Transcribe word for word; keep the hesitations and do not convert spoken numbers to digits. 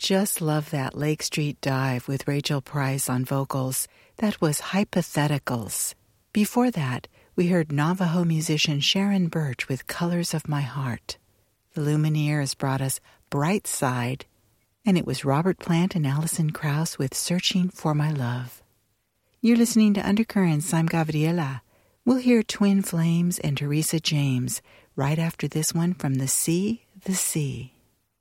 just love that Lake Street Dive with Rachel Price on vocals. That was Hypotheticals. Before that, we heard Navajo musician Sharon Birch with Colors of My Heart. The Lumineers brought us Bright Side, and it was Robert Plant and Alison Krauss with Searching for My Love. You're listening to Undercurrents. I'm Gabriela. We'll hear Twin Flames and Teresa James right after this one from The Sea, The Sea.